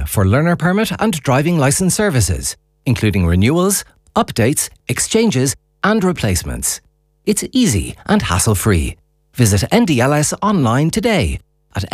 online for learner permit and driving licence services, including renewals, updates, exchanges and replacements. It's easy and hassle-free. Visit NDLS online today at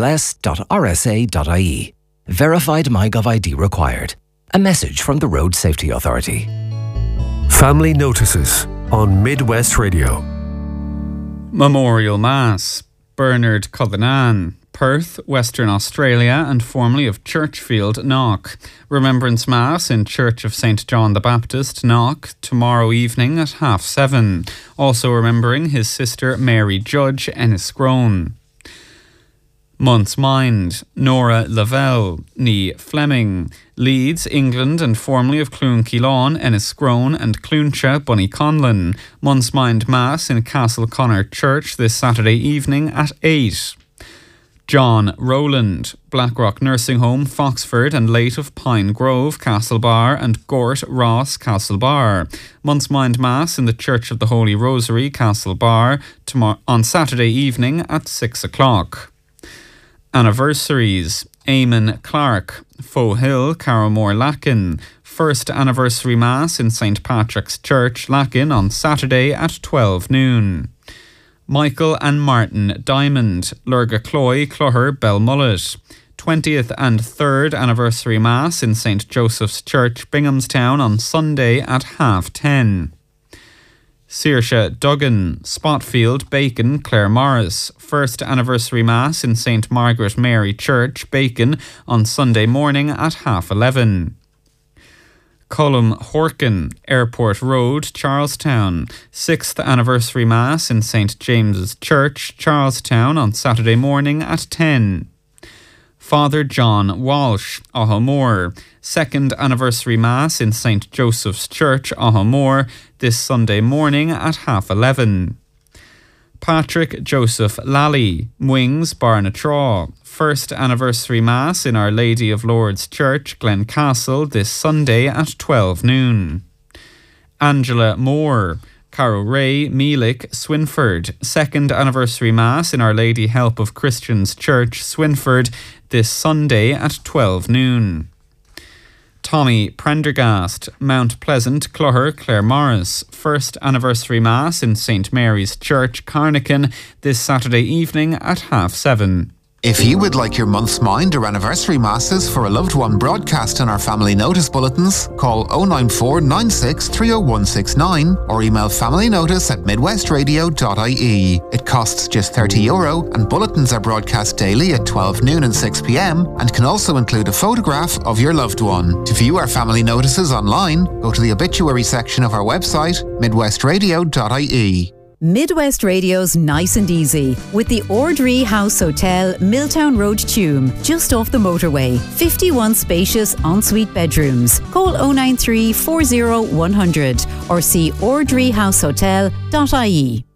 ndls.rsa.ie. Verified MyGov ID required. A message from the Road Safety Authority. Family Notices on Midwest Radio. Memorial Mass, Bernard Cullinan, Perth, Western Australia, and formerly of Churchfield, Knock. Remembrance Mass in Church of St. John the Baptist, Knock, tomorrow evening at 7:30. Also remembering his sister Mary Judge, Enniscrone. Month's Mind, Nora Lavelle, Nee Fleming, Leeds, England, and formerly of Clún Keelan, Enniscrone, and Clúncha, Bunnyconlon. Month's Mind Mass in Castle Connor Church this Saturday evening at 8. John Rowland, Blackrock Nursing Home, Foxford, and late of Pine Grove, Castlebar, and Gort Ross, Castlebar. Month's Mind Mass in the Church of the Holy Rosary, Castlebar, on Saturday evening at 6 o'clock. Anniversaries, Eamon Clark, Foe Hill, Carrowmore, Lacken. First anniversary Mass in St. Patrick's Church, Lacken, on Saturday at 12 noon. Michael and Martin Diamond, Lurgacloy, Cloher, Belmullet. 20th and 3rd anniversary Mass in St. Joseph's Church, Binghamstown, on Sunday at 10:30. Saoirse Duggan, Spotfield, Bacon, Clare Morris. First anniversary Mass in St. Margaret Mary Church, Bacon, on Sunday morning at 11:30. Colum Horkin, Airport Road, Charlestown. 6th anniversary Mass in St. James's Church, Charlestown, on Saturday morning at 10:00. Father John Walsh, Ahamore. 2nd anniversary Mass in St. Joseph's Church, Ahamore, this Sunday morning at 11:30. Patrick Joseph Lally, Mwings, Barnatraw. 1st anniversary Mass in Our Lady of Lourdes Church, Glencastle, this Sunday at 12 noon. Angela Moore, Carrow Ray, Meelick, Swinford. 2nd anniversary Mass in Our Lady Help of Christians Church, Swinford, this Sunday at 12 noon. Tommy Prendergast, Mount Pleasant, Cloher, Clare Morris. 1st anniversary Mass in St. Mary's Church, Carnican, this Saturday evening at 7:30. If you would like your month's mind or anniversary masses for a loved one broadcast on our family notice bulletins, call 094 96 30169 or email familynotice@midwestradio.ie. It costs just €30 and bulletins are broadcast daily at 12 noon and 6 p.m. and can also include a photograph of your loved one. To view our family notices online, go to the obituary section of our website, midwestradio.ie. Midwest Radio's Nice and Easy with the Ordree House Hotel, Milltown Road, Tuam, just off the motorway. 51 spacious ensuite bedrooms. Call 093 40 100 or see ordreehousehotel.ie.